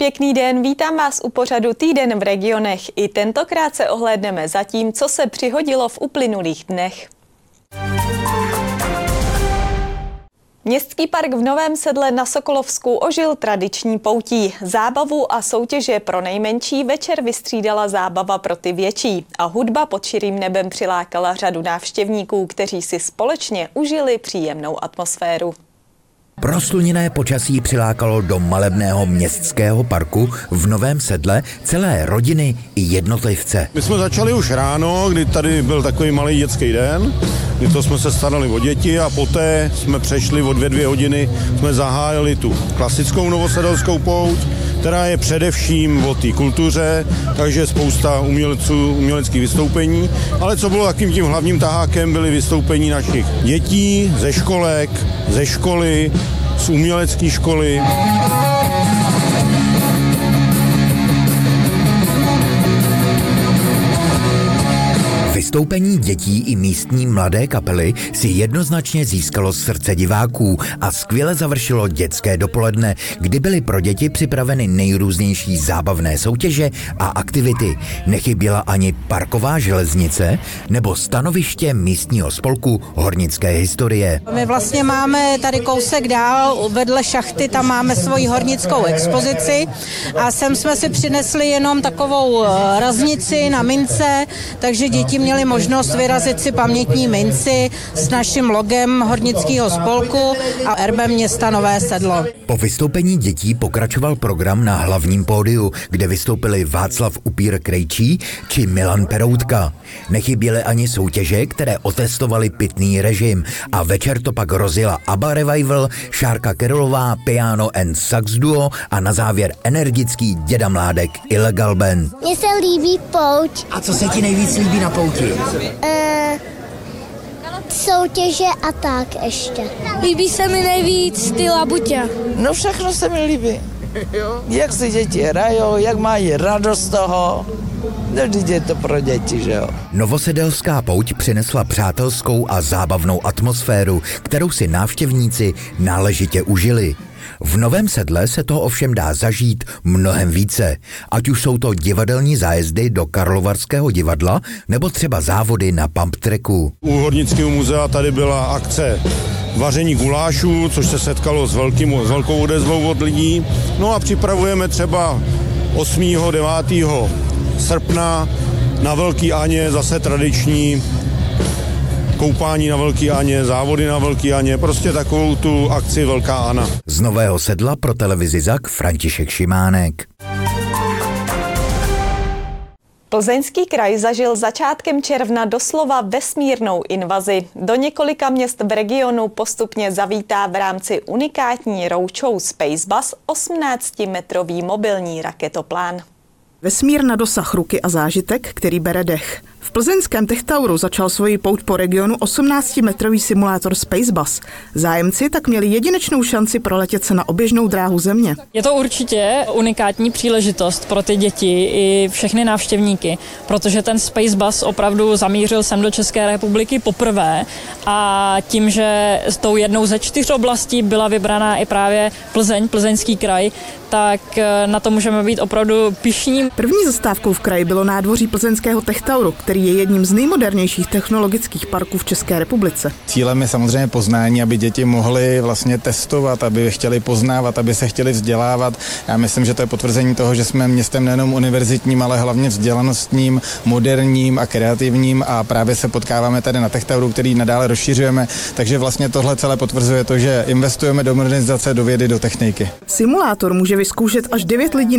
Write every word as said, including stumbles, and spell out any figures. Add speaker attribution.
Speaker 1: Pěkný den, vítám vás u pořadu Týden v regionech. I tentokrát se ohlédneme za tím, co se přihodilo v uplynulých dnech. Městský park v Novém Sedle na Sokolovsku ožil tradiční poutí. Zábavu a soutěže pro nejmenší večer vystřídala zábava pro ty větší a hudba pod širým nebem přilákala řadu návštěvníků, kteří si společně užili příjemnou atmosféru.
Speaker 2: Prosluněné počasí přilákalo do malebného městského parku v Novém Sedle celé rodiny i jednotlivce.
Speaker 3: My jsme začali už ráno, kdy tady byl takový malý dětský den, kdy to jsme se starali o děti a poté jsme přešli o dvě, dvě hodiny, jsme zahájili tu klasickou novosedelskou pouť, která je především o té kultuře, takže spousta umělců, uměleckých vystoupení, ale co bylo takým tím hlavním tahákem, byly vystoupení našich dětí, ze školek, ze školy, z umělecké školy.
Speaker 2: Vystoupení dětí i místní mladé kapely si jednoznačně získalo srdce diváků a skvěle završilo dětské dopoledne, kdy byly pro děti připraveny nejrůznější zábavné soutěže a aktivity. Nechyběla ani parková železnice nebo stanoviště místního spolku hornické historie.
Speaker 4: My vlastně máme tady kousek dál, vedle šachty, tam máme svoji hornickou expozici a sem jsme si přinesli jenom takovou raznici na mince, takže děti měly možnost vyrazit si pamětní minci s naším logem hornického spolku a erbem města Nové Sedlo.
Speaker 2: Po vystoupení dětí pokračoval program na hlavním pódiu, kde vystoupili Václav Upír Krejčí či Milan Peroutka. Nechyběly ani soutěže, které otestovaly pitný režim a večer to pak rozjela ABBA Revival, Šárka Kerolová, Piano and Sax Duo a na závěr energický děda Mládek Illegal Band.
Speaker 5: Mně se líbí pouť.
Speaker 2: A co se ti nejvíc líbí na pouti?
Speaker 5: Uh, soutěže a tak ještě.
Speaker 6: Líbí se mi nejvíc ty labuťa.
Speaker 7: No všechno se mi líbí. Jak si děti hrajou, jak mají radost z toho. No, je to pro děti, že jo.
Speaker 2: Novosedelská pouť přinesla přátelskou a zábavnou atmosféru, kterou si návštěvníci náležitě užili. V Novém Sedle se toho ovšem dá zažít mnohem více, ať už jsou to divadelní zájezdy do Karlovarského divadla nebo třeba závody na pump tracku.
Speaker 3: U Hornického muzea tady byla akce vaření gulášů, což se setkalo s, velkým, s velkou odezvou od lidí. No a připravujeme třeba osmého devátého srpna na Velký Aně zase tradiční koupání na Velký Aně, závody na Velký Aně, prostě takovou tu akci Velká Ana.
Speaker 2: Z Nového Sedla pro televizi Zak František Šimánek.
Speaker 1: Plzeňský kraj zažil začátkem června doslova vesmírnou invazi. Do několika měst v regionu postupně zavítá v rámci unikátní roadshow Spacebus osmnáctimetrový mobilní raketoplán.
Speaker 8: Vesmír na dosah ruky a zážitek, který bere dech. V plzeňském Techtauru začal svoji pouť po regionu osmnáctimetrový simulátor Spacebus. Zájemci tak měli jedinečnou šanci proletět se na oběžnou dráhu Země.
Speaker 9: Je to určitě unikátní příležitost pro ty děti i všechny návštěvníky, protože ten Spacebus opravdu zamířil sem do České republiky poprvé a tím, že s tou jednou ze čtyř oblastí byla vybraná i právě Plzeň, Plzeňský kraj, tak na to můžeme být opravdu pyšní.
Speaker 8: První zastávkou v kraji bylo nádvoří plzeňského Techtauru, který je jedním z nejmodernějších technologických parků v České republice.
Speaker 10: Cílem je samozřejmě poznání, aby děti mohly vlastně testovat, aby chtěli poznávat, aby se chtěli vzdělávat. Já myslím, že to je potvrzení toho, že jsme městem nejenom univerzitním, ale hlavně vzdělanostním, moderním a kreativním a právě se potkáváme tady na Techtauru, který nadále rozšiřujeme, takže vlastně tohle celé potvrzuje to, že investujeme do modernizace, do vědy, do techniky.
Speaker 8: Simulátor může vyzkoušet až devět lidí